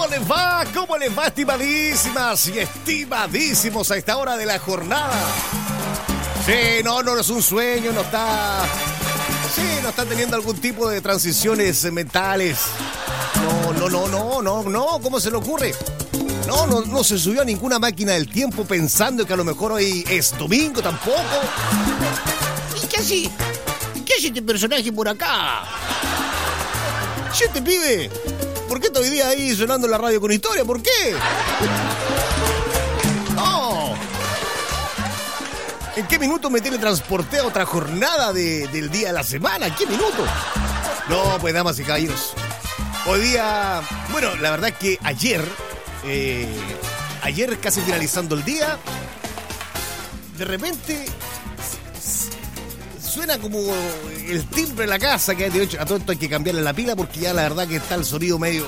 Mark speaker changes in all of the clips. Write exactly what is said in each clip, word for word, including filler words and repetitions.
Speaker 1: ¿Cómo les va? ¿Cómo les va, estimadísimas y estimadísimos a esta hora de la jornada? Sí, no, no es un sueño, no está... Sí, no está teniendo algún tipo de transiciones mentales. No, no, no, no, no, no, ¿cómo se le ocurre? No, no, no se subió a ninguna máquina del tiempo pensando que a lo mejor hoy es domingo tampoco. ¿Y qué así? ¿Qué hace este personaje por acá? ¿Sí este pibe? ¿Por qué está hoy día ahí sonando la radio con historia? ¿Por qué? No. ¿En qué minuto me teletransporté a otra jornada de, del día de la semana? ¿En qué minuto? No, pues damas y caballeros. Hoy día, bueno, la verdad que ayer, eh, ayer casi finalizando el día, de repente suena como el timbre de la casa, que de hecho a todo esto hay que cambiarle la pila porque ya la verdad que está el sonido medio...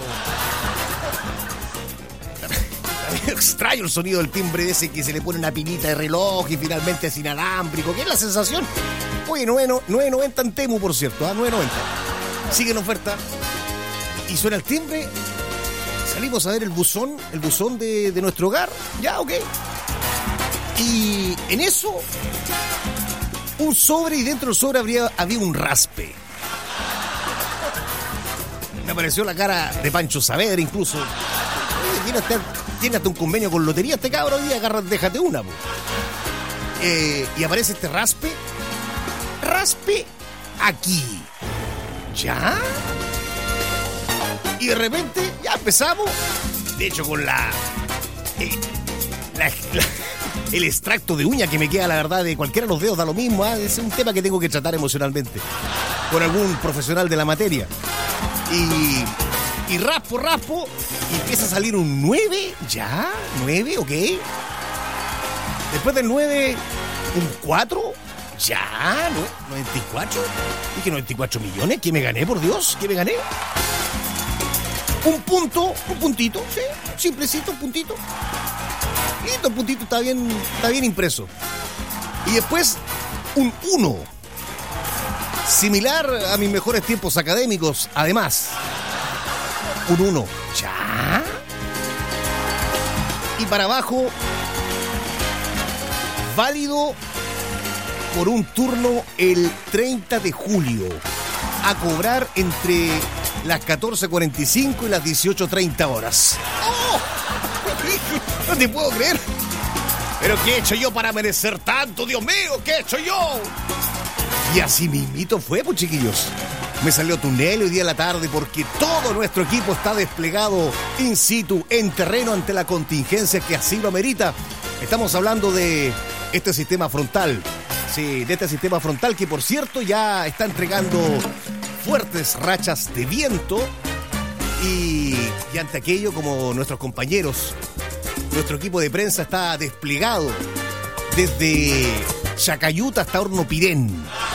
Speaker 1: extraño el sonido del timbre ese que se le pone una pilita de reloj y finalmente es inalámbrico, que es la sensación. Oye, nueve noventa en Temu, por cierto, ¿eh? nueve noventa. Sigue en oferta. Y suena el timbre. Salimos a ver el buzón, el buzón de, de nuestro hogar. Ya, ok. Y en eso, un sobre, y dentro del sobre habría, había un raspe. Me apareció la cara de Pancho Saavedra incluso. Oye, tiene hasta, tiene hasta un convenio con lotería este cabrón, y agarra, déjate una. Eh, y aparece este raspe. Raspe aquí. ¿Ya? Y de repente ya empezamos. De hecho, con la, eh, la, la el extracto de uña que me queda, la verdad, de cualquiera de los dedos da lo mismo, ¿eh? Es un tema que tengo que tratar emocionalmente con algún profesional de la materia. Y, y raspo, raspo, y empieza a salir un nueve. Ya, nueve, ok. Después del nueve, un cuatro. Ya, ¿no? noventa y cuatro. Dije noventa y cuatro millones. ¿Qué me gané, por Dios? ¿Qué me gané? Un punto, un puntito, sí, simplecito, un puntito. Y este puntito está bien, está bien impreso. Y después, un uno. Similar a mis mejores tiempos académicos, además. Un uno. Ya. Y para abajo, válido por un turno el treinta de julio, a cobrar entre las catorce cuarenta y cinco y las dieciocho treinta horas. ¡Oh! No te puedo creer. ¿Pero qué he hecho yo para merecer tanto, Dios mío? ¿Qué he hecho yo? Y así mismito fue, pues, chiquillos. Me salió túnel hoy día a la tarde porque todo nuestro equipo está desplegado in situ, en terreno, ante la contingencia que así lo amerita. Estamos hablando de este sistema frontal. Sí, de este sistema frontal que, por cierto, ya está entregando fuertes rachas de viento. Y, y ante aquello, como nuestros compañeros, nuestro equipo de prensa está desplegado desde Chacayuta hasta Hornopirén.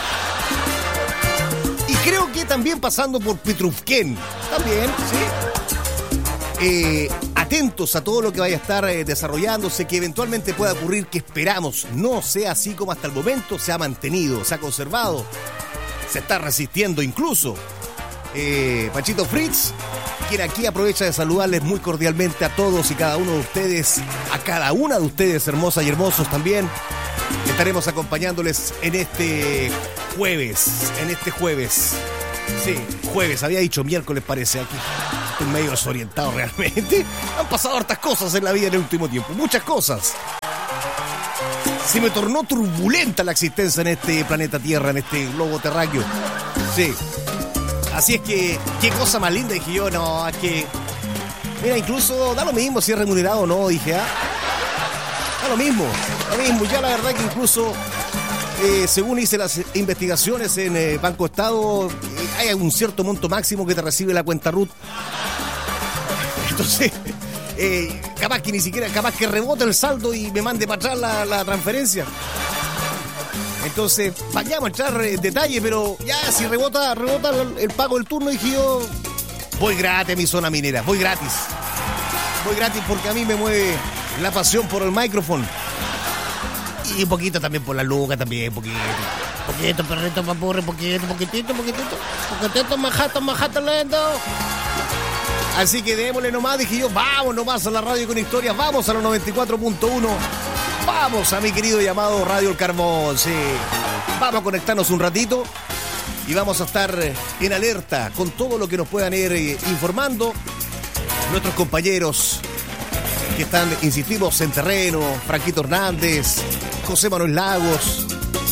Speaker 1: Y creo que también pasando por Petrufquén. También, sí. Eh, atentos a todo lo que vaya a estar eh, desarrollándose, que eventualmente pueda ocurrir, que esperamos no sea así como hasta el momento se ha mantenido, se ha conservado, se está resistiendo incluso. Eh, Panchito Fritz, quien aquí aprovecha de saludarles muy cordialmente a todos y cada uno de ustedes, a cada una de ustedes, hermosas y hermosos también. Estaremos acompañándoles en este jueves, en este jueves. Sí, jueves, había dicho miércoles, parece aquí. Estoy medio desorientado realmente. Han pasado hartas cosas en la vida en el último tiempo, muchas cosas. Se me tornó turbulenta la existencia en este planeta Tierra, en este globo terráqueo. Sí. Así es que, qué cosa más linda, dije yo, no, es que... Mira, incluso da lo mismo si es remunerado o no, dije, ah. Da lo mismo, lo mismo. Ya la verdad que incluso, eh, según hice las investigaciones en eh, Banco Estado, eh, hay un cierto monto máximo que te recibe la cuenta R U T. Entonces, eh, capaz que ni siquiera, capaz que rebote el saldo y me mande para atrás la, la transferencia. Entonces, vayamos a entrar en detalle, pero ya si rebota, rebota el, el pago del turno, dije yo, voy gratis a mi zona minera, voy gratis. Voy gratis porque a mí me mueve la pasión por el micrófono. Y un poquito también por la luca, también, poquito. Poquito, perrito, papurri, poquito, poquitito, poquitito. Poquitito, majata, majata, lento. Así que démosle nomás, dije yo, vamos nomás a la radio con historias, vamos a los noventa y cuatro punto uno, vamos a mi querido llamado Radio El Carbón, sí. Vamos a conectarnos un ratito y vamos a estar en alerta con todo lo que nos puedan ir informando nuestros compañeros que están, insistimos, en terreno, Franquito Hernández, José Manuel Lagos.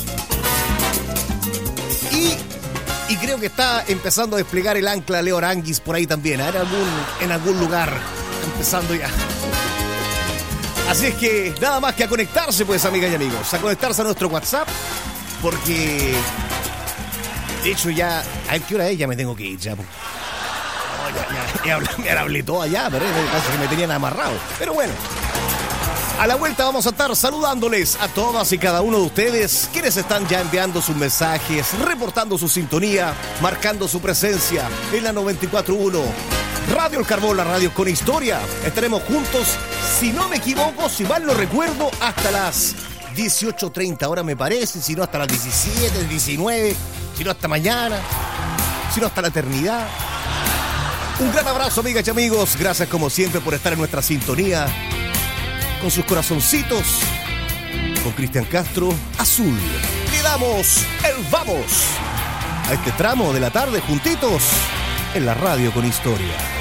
Speaker 1: Y, y creo que está empezando a desplegar el ancla Leo Aranguis por ahí también, ¿eh? en, algún, en algún lugar, empezando ya. Así es que nada más que a conectarse, pues, amigas y amigos, a conectarse a nuestro WhatsApp, porque de hecho ya, ¿a qué hora es? Ya me tengo que ir, ya. Oh, ya, ya, ya hablé, me hablé todo allá, pero casi que me tenían amarrado. Pero bueno, a la vuelta vamos a estar saludándoles a todas y cada uno de ustedes, quienes están ya enviando sus mensajes, reportando su sintonía, marcando su presencia en la noventa y cuatro punto uno. Radio El Carbón, la radio con historia. Estaremos juntos, si no me equivoco, si mal no recuerdo, hasta las dieciocho treinta horas me parece, si no hasta las diecisiete, diecinueve, si no hasta mañana, si no hasta la eternidad. Un gran abrazo, amigas y amigos, gracias como siempre por estar en nuestra sintonía, con sus corazoncitos, con Cristian Castro, azul. Le damos el vamos a este tramo de la tarde juntitos en la radio con historia.